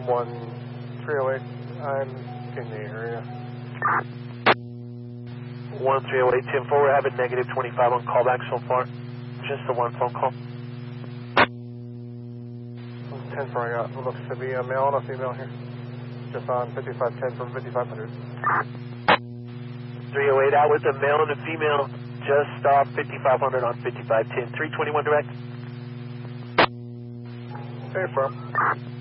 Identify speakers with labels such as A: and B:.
A: 1308, I'm in the area.
B: 1308, 10-4, we're having negative 25 on callback so far. Just the one phone call.
A: 10-4, I got what looks to be a male and a female here. Just on 5510 from 5500.
B: 308 out with a male and a female, just off 5500 on 5510. 321 direct.
A: Hey, firm.